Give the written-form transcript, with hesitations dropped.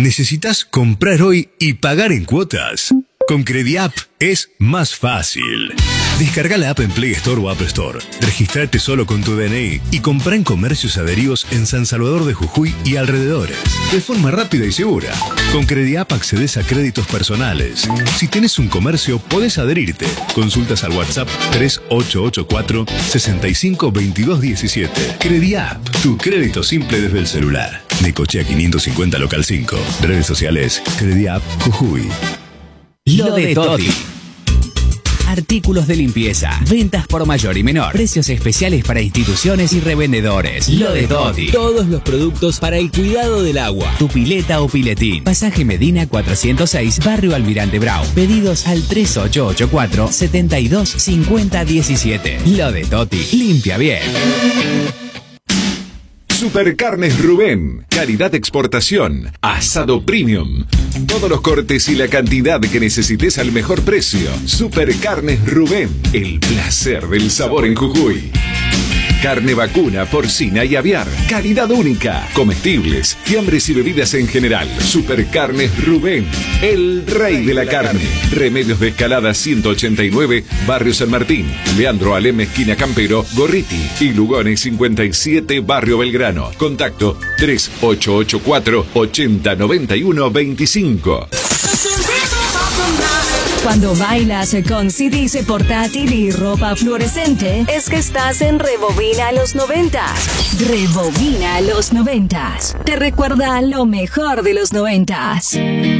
¿Necesitas comprar hoy y pagar en cuotas? Con Crediapp es más fácil. Descarga la app en Play Store o App Store. Registrate solo con tu DNI y comprá en comercios adheridos en San Salvador de Jujuy y alrededores. De forma rápida y segura. Con Crediapp accedes a créditos personales. Si tenés un comercio, podés adherirte. Consultas al WhatsApp 3884-652217. Crediapp, tu crédito simple desde el celular. Necochea 550 Local 5. Redes sociales Crediapp Jujuy. Lo de Toti. Artículos de limpieza, ventas por mayor y menor, precios especiales para instituciones y revendedores. Lo de Toti. Todos los productos para el cuidado del agua. Tu pileta o piletín. Pasaje Medina 406, Barrio Almirante Brown. Pedidos al 3884-725017. Lo de Toti. Limpia bien. Supercarnes Rubén, calidad de exportación, asado premium. Todos los cortes y la cantidad que necesites al mejor precio. Supercarnes Rubén, el placer del sabor en Jujuy. Carne vacuna, porcina y aviar, calidad única. Comestibles, fiambres y bebidas en general. Supercarnes Rubén, el rey de la carne. Remedios de Escalada 189, Barrio San Martín. Leandro Alem, esquina Campero, Gorriti. Y Lugones 57, Barrio Belgrano. Contacto 3884-8091-25. Cuando bailas con CDs portátil y ropa fluorescente, es que estás en Rebobina los 90s. Rebobina los 90s. Te recuerda lo mejor de los 90s.